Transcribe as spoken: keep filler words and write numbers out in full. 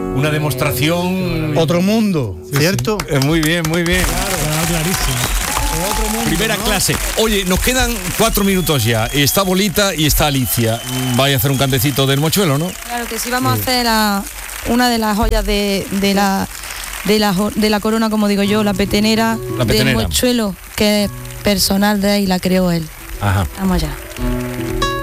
una demostración. Otro mundo, ¿cierto? Sí, sí. Muy bien, muy bien. Claro, clarísimo. Otro mundo, Primera ¿no? clase. Oye, nos quedan cuatro minutos ya. Está Bolita y está Alicia. Vaya a hacer un cantecito del mochuelo, ¿no? Claro que sí, vamos a hacer la, una de las joyas de, de, la, de, la, de la corona, como digo yo, la petenera, La petenera. del mochuelo, que es personal de él y la creó él. Ajá. Vamos allá.